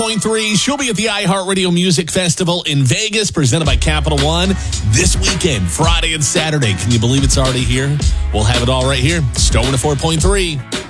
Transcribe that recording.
104.3. She'll be at the iHeartRadio Music Festival in Vegas, presented by Capital One this weekend, Friday and Saturday. Can you believe it's already here? We'll have it all right here. Stone 104.3.